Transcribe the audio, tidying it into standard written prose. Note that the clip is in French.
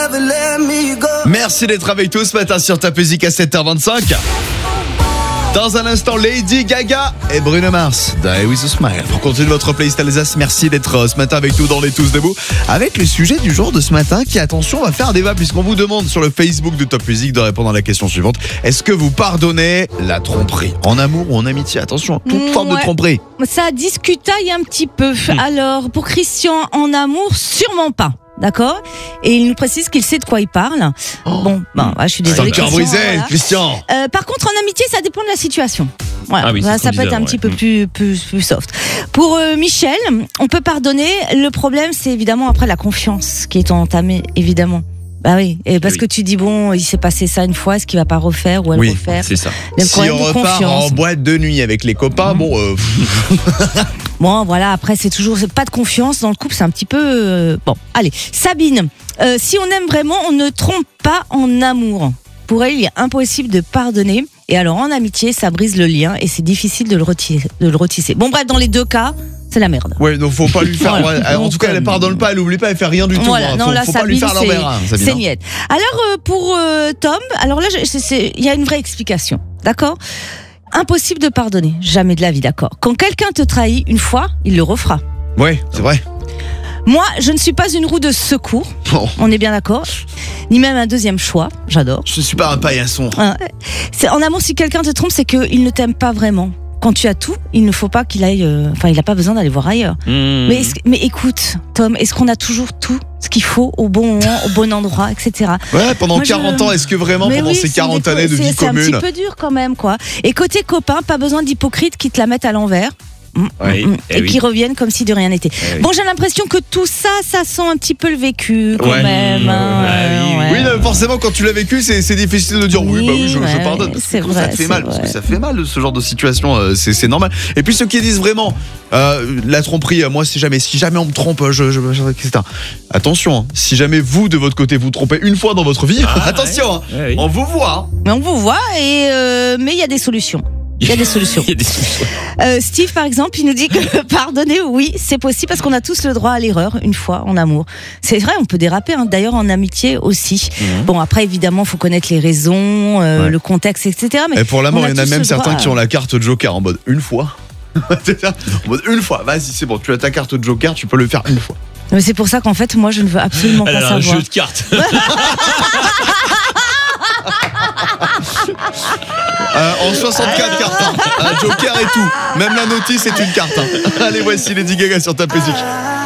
Merci d'être avec tous ce matin sur Top Music à 7h25. Dans un instant, Lady Gaga et Bruno Mars, Die With A Smile. Pour continuer votre playlist Alsace, merci d'être ce matin avec nous dans Les Tous Debout. Avec le sujet du jour de ce matin qui, attention, va faire débat puisqu'on vous demande sur le Facebook de Top Music de répondre à la question suivante. Est-ce que vous pardonnez la tromperie en amour ou en amitié? Attention, toute forme de tromperie. Ça discutaille un petit peu. Alors, pour Christian, en amour, sûrement pas. D'accord. Et il nous précise qu'il sait de quoi il parle. Je suis désolée. Christian. Par contre, en amitié, ça dépend de la situation. Voilà. Ah oui, ça peut être un petit peu plus soft. Pour Michel, on peut pardonner. Le problème, c'est évidemment après la confiance qui est entamée, évidemment. Bah oui, et parce que tu dis bon, il s'est passé ça une fois, est-ce qu'il va pas refaire ou elle refaire? C'est ça. Si on repart en boîte de nuit avec les copains, Bon, voilà, après c'est pas de confiance dans le couple, c'est un petit peu bon. Allez, Sabine, si on aime vraiment, on ne trompe pas en amour. Pour elle, il est impossible de pardonner. Et alors en amitié, ça brise le lien et c'est difficile de le retisser. Bon bref, dans les deux cas, c'est la merde. Ouais, donc faut pas lui faire. En tout cas, elle pardonne pas, elle oublie pas, elle fait rien du tout. Voilà, non, là, faut pas lui faire l'envers. C'est niette. Alors pour Tom, alors là, il y a une vraie explication, d'accord? Impossible de pardonner, jamais de la vie, d'accord. Quand quelqu'un te trahit une fois, il le refera. Ouais, c'est vrai. Moi, je ne suis pas une roue de secours. On est bien d'accord. Ni même un deuxième choix. J'adore. Je ne suis pas un paillasson. En amour, si quelqu'un te trompe, c'est qu'il ne t'aime pas vraiment. Quand tu as tout, il ne faut pas qu'il aille. Il n'a pas besoin d'aller voir ailleurs. Mais écoute, Tom, est-ce qu'on a toujours tout ce qu'il faut au bon moment, au bon endroit, etc. Ouais, pendant 40 ans, est-ce que vraiment pendant ces 40 années de vie commune, c'est un petit peu dur quand même, quoi. Et côté copain, pas besoin d'hypocrites qui te la mettent à l'envers. Qui reviennent comme si de rien n'était. Bon, j'ai l'impression que tout ça, ça sent un petit peu le vécu quand même. Oui, forcément, quand tu l'as vécu, c'est difficile de dire je pardonne. C'est vrai, ça te fait mal, parce que ça fait mal ce genre de situation. C'est normal. Et puis ceux qui disent vraiment la tromperie, moi si jamais on me trompe, etc. Attention, hein, si jamais vous de votre côté vous trompez une fois dans votre vie, attention, on vous voit. Mais on vous voit mais il y a des solutions. Il y a des solutions. Steve, par exemple, il nous dit que pardonner, oui, c'est possible parce qu'on a tous le droit à l'erreur une fois en amour. C'est vrai, on peut déraper, d'ailleurs en amitié aussi. Bon, après, évidemment, il faut connaître les raisons, le contexte, etc. Mais et pour l'amour, il y en a même certains qui ont la carte Joker en mode une fois. En mode une fois, vas-y, c'est bon, tu as ta carte Joker, tu peux le faire une fois. Mais c'est pour ça qu'en fait, moi, je ne veux absolument pas savoir. Un jeu de cartes. En 64 cartes, un Joker et tout. Même la notice est une carte. Allez, voici Lady Gaga sur Top Music.